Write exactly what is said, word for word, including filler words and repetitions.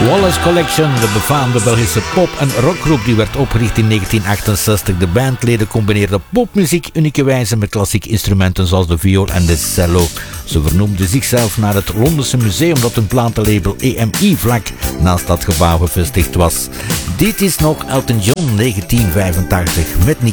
Wallace Collection, de befaamde Belgische pop- en rockgroep die werd opgericht in negentien achtenzestig. De bandleden combineerden popmuziek unieke wijze met klassieke instrumenten zoals de viool en de cello. Ze vernoemden zichzelf naar het Londense museum dat hun platenlabel E M I vlak naast dat gebouw gevestigd was. Dit is nog Elton John negentien vijfentachtig met Nick